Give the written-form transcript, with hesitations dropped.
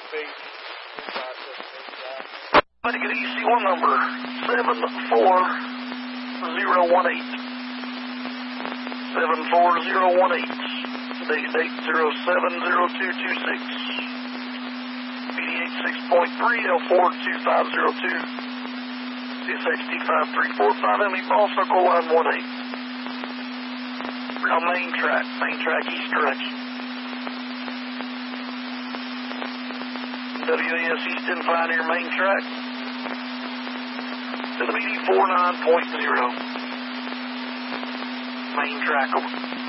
Somebody get EC1 number 74018. 74018. Today's date 070226. BD 86.3 L42502. CSXT 5345 ME ball circle line 18. Real main track east direction. WAS Easton Pioneer main track to the BD 49.0. Main track over.